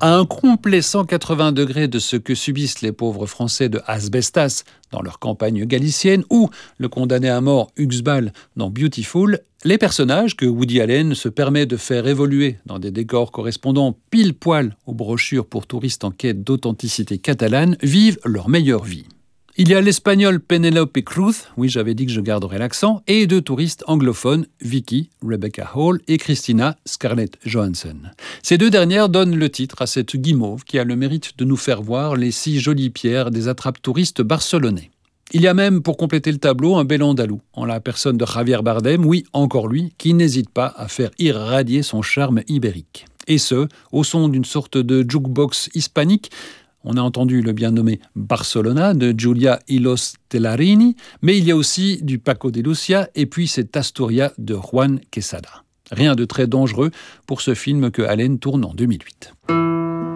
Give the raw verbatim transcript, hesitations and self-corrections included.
À un complet cent quatre-vingts degrés de ce que subissent les pauvres Français de Asbestas dans leur campagne galicienne ou le condamné à mort Huxball dans Beautiful, les personnages que Woody Allen se permet de faire évoluer dans des décors correspondant pile-poil aux brochures pour touristes en quête d'authenticité catalane vivent leur meilleure vie. Il y a l'espagnole Penélope Cruz, oui j'avais dit que je garderais l'accent, et deux touristes anglophones, Vicky, Rebecca Hall et Christina, Scarlett Johansson. Ces deux dernières donnent le titre à cette guimauve qui a le mérite de nous faire voir les si jolies pierres des attrape-touristes barcelonais. Il y a même, pour compléter le tableau, un bel andalou, en la personne de Javier Bardem, oui, encore lui, qui n'hésite pas à faire irradier son charme ibérique. Et ce, au son d'une sorte de jukebox hispanique. On a entendu le bien nommé Barcelona de Julia Hilos Tellarini, mais il y a aussi du Paco de Lucia et puis cet Astoria de Juan Quesada. Rien de très dangereux pour ce film que Allen tourne en deux mille huit.